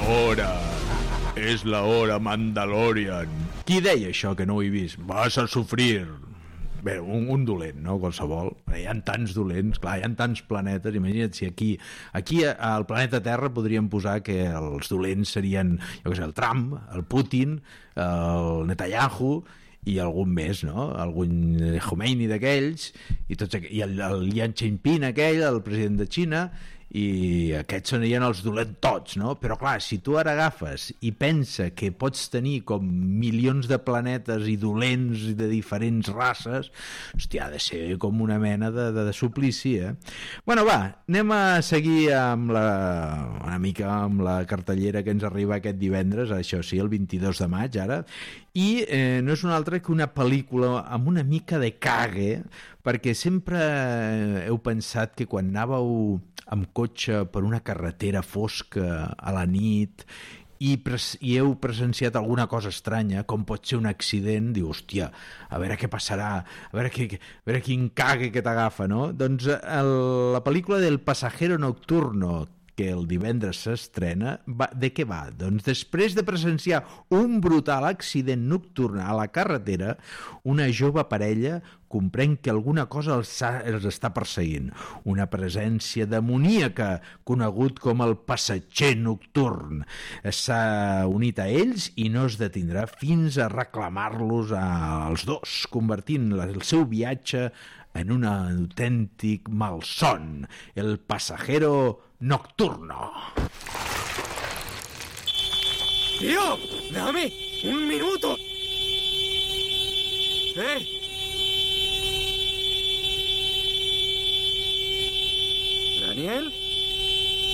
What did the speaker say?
hora. És la hora Mandalorian. Qui deia això que no ho he vist? Vas a sofrir. Bé, un dolent, no? Qualsevol. Hi ha tants dolents, clar, hi ha tants planetes. Imagina't si aquí al planeta Terra podríem posar que els dolents serien, jo què sé, el Trump, el Putin, el Netanyahu i algun més, no? Algun Khomeini d'aquells, i el Lian Xiaoping aquell, el president de Xina, i aquests serien els dolentots, no? Però clar, si tu ara agafes i pensa que pots tenir com milions de planetes i dolents de diferents races, hòstia, ha de ser com una mena de suplici, Bueno, va, anem a seguir amb una mica amb la cartellera que ens arriba aquest divendres, això sí, el 22 de maig ara, i no és una altra que una pel·lícula amb una mica de cague, perquè sempre heu pensat que quan anàveu amb cotxe per una carretera fosca a la nit i heu presenciat alguna cosa estranya, com pot ser un accident, diu, hòstia, a veure què passarà, a veure quin cague que t'agafa, no? Doncs la pel·lícula del Pasajero Nocturno, que el divendres s'estrena, de què va? Doncs després de presenciar un brutal accident nocturn a la carretera, una jove parella comprèn que alguna cosa els està perseguint. Una presència demoníaca, conegut com el passatger nocturn. S'ha unit a ells i no es detindrà fins a reclamar-los als dos, convertint el seu viatge en un autèntic malson. El Pasajero Nocturno. ¡Tío! ¡Dame un minuto! ¿Daniel?